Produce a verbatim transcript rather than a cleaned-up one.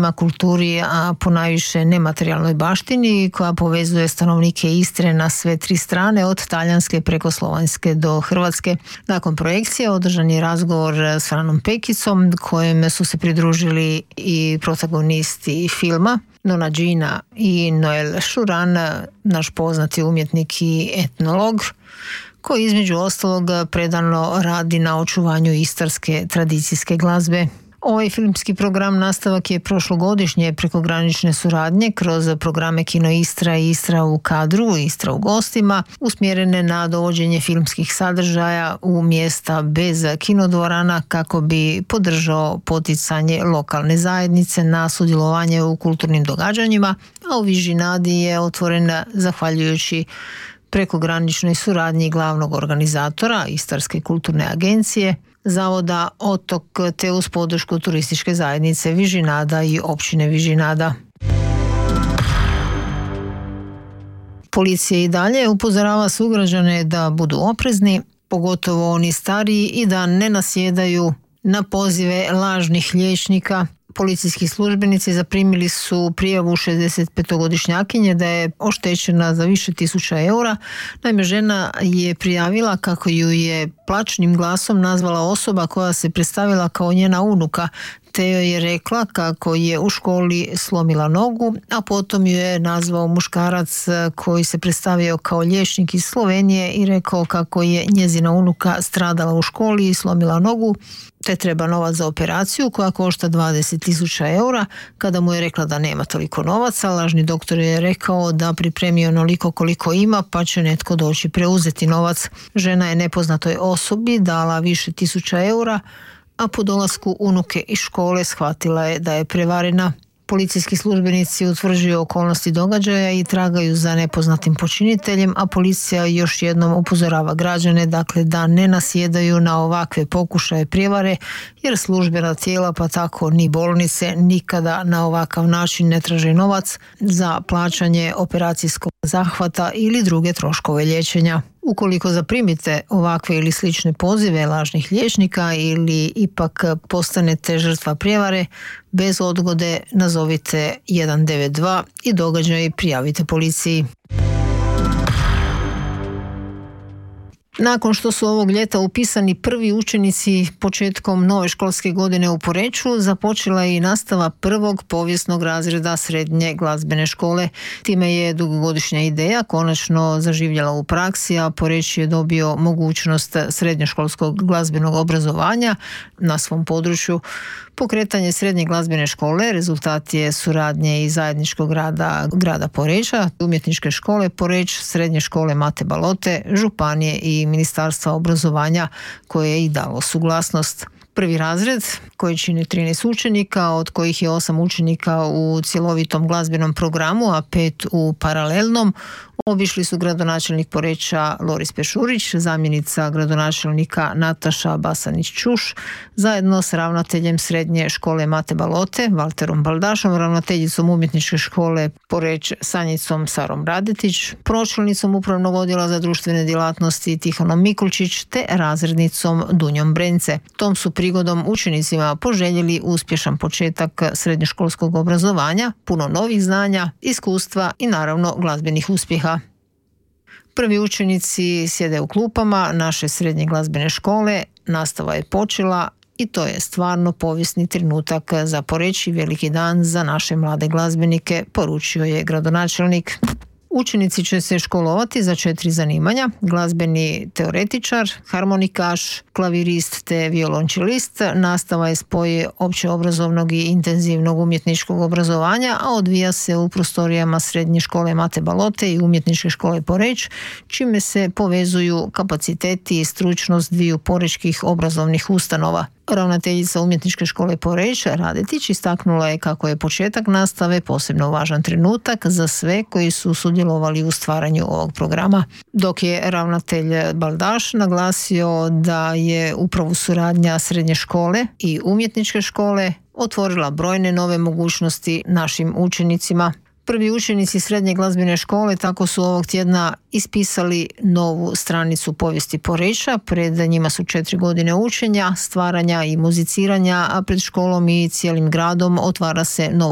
tradicijama, kulturi, a ponajviše nematerijalnoj baštini koja povezuje stanovnike Istre na sve tri strane, od talijanske preko slovenske do hrvatske. Nakon projekcije održan je razgovor s Franom Pekicom, kojem su se pridružili i protagonisti filma, Nona Gina i Noel Šuran, naš poznati umjetnik i etnolog, koji između ostalog predano radi na očuvanju istarske tradicijske glazbe. Ovaj filmski program nastavak je prošlogodišnje prekogranične suradnje kroz programe Kino Istra i Istra u kadru, Istra u gostima, usmjerene na dovođenje filmskih sadržaja u mjesta bez kinodvorana kako bi podržao poticanje lokalne zajednice na sudjelovanje u kulturnim događanjima, a u Vižinadi je otvorena zahvaljujući prekograničnoj suradnji glavnog organizatora Istarske kulturne agencije, Zavoda Otok, te uz podršku turističke zajednice Vižinada i općine Vižinada. Policija i dalje upozorava sugrađane da budu oprezni, pogotovo oni stariji, i da ne nasjedaju na pozive lažnih liječnika. Policijski službenici zaprimili su prijavu šezdesetpetogodišnjakinje da je oštećena za više tisuća eura. Naime, žena je prijavila kako ju je plačnim glasom nazvala osoba koja se predstavila kao njena unuka, te joj je rekla kako je u školi slomila nogu, a potom ju je nazvao muškarac koji se predstavio kao liječnik iz Slovenije i rekao kako je njezina unuka stradala u školi i slomila nogu, te treba novac za operaciju koja košta dvadeset tisuća eura. Kada mu je rekla da nema toliko novaca, lažni doktor je rekao da pripremi onoliko koliko ima, pa će netko doći preuzeti novac. Žena je nepoznatoj osobi dala više tisuća eura, a po dolasku unuke iz škole shvatila je da je prevarena. Policijski službenici utvrđuju okolnosti događaja i tragaju za nepoznatim počiniteljem, a policija još jednom upozorava građane dakle da ne nasjedaju na ovakve pokušaje prijevare, jer službena tijela, pa tako ni bolnice, nikada na ovakav način ne traže novac za plaćanje operacijskog zahvata ili druge troškove liječenja. Ukoliko zaprimite ovakve ili slične pozive lažnih liječnika ili ipak postanete žrtva prijevare, bez odgode nazovite jedan devet dva i događaj prijavite policiji. Nakon što su ovog ljeta upisani prvi učenici početkom nove školske godine u Poreču, započela je i nastava prvog povijesnog razreda srednje glazbene škole. Time je dugogodišnja ideja konačno zaživjela u praksi, a Poreč je dobio mogućnost srednjoškolskog glazbenog obrazovanja na svom području. Pokretanje srednje glazbene škole rezultat je suradnje i zajedničkog rada grada Poreča, umjetničke škole Poreč, srednje škole Mate Balote, županije i Ministarstva obrazovanja koje je i dalo suglasnost. Prvi razred, koji čini trinaest učenika, od kojih je osam učenika u cjelovitom glazbenom programu, a pet u paralelnom, obišli su gradonačelnik Poreča Loris Pešurić, zamjenica gradonačelnika Nataša Basanić-Čuš, zajedno s ravnateljem srednje škole Mate Balote, Valterom Baldašom, ravnateljicom umjetničke škole Poreč Sanjicom Sarom Radetić, pročelnicom upravnog odjela za društvene djelatnosti Tihonom Mikulčić, te razrednicom Dunjom Brence. Tom su prigodom učenicima poželjeli uspješan početak srednjoškolskog obrazovanja, puno novih znanja, iskustva i naravno glazbenih uspjeha. Prvi učenici sjede u klupama naše srednje glazbene škole, nastava je počela i to je stvarno povijesni trenutak za Poreč i veliki dan za naše mlade glazbenike, poručio je gradonačelnik. Učenici će se školovati za četiri zanimanja: glazbeni teoretičar, harmonikaš, klavirist te violončelist. Nastava je spoj općeobrazovnog i intenzivnog umjetničkog obrazovanja, a odvija se u prostorijama srednje škole Mate Balote i umjetničke škole Poreč, čime se povezuju kapaciteti i stručnost dviju porečkih obrazovnih ustanova. Ravnateljica umjetničke škole Poreč Radetić istaknula je kako je početak nastave posebno važan trenutak za sve koji su sudjelovali u stvaranju ovog programa, dok je ravnatelj Baldaš naglasio da je upravo suradnja srednje škole i umjetničke škole otvorila brojne nove mogućnosti našim učenicima. Prvi učenici srednje glazbene škole tako su ovog tjedna ispisali novu stranicu povijesti Poreča. Pred njima su četiri godine učenja, stvaranja i muziciranja, a pred školom i cijelim gradom otvara se novo